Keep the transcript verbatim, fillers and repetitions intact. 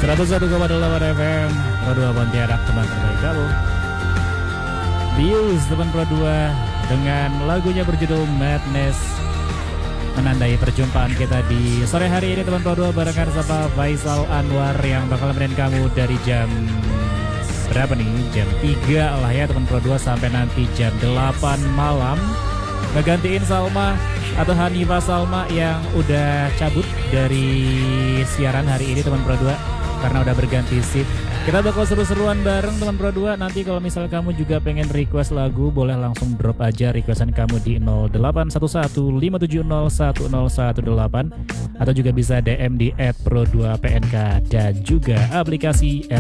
seratus satu koma delapan F M Pro dua Pontianak, teman terbaik kamu. Bius teman Pro dua dengan lagunya berjudul Madness menandai perjumpaan kita di sore hari ini teman Pro dua barengan sama Faisal Anwar yang bakal nemenin kamu dari jam berapa nih? Jam tiga lah ya teman Pro dua sampai nanti jam delapan malam. Ngegantiin Salma atau Hanifah Salma yang udah cabut dari siaran hari ini teman Pro dua karena udah berganti shift. Kita bakal seru-seruan bareng teman Pro dua. Nanti kalau misal kamu juga pengen request lagu, boleh langsung drop aja requestan kamu di nol delapan satu satu lima tujuh nol satu nol satu delapan atau juga bisa D M di et pro dua P N K dan juga aplikasi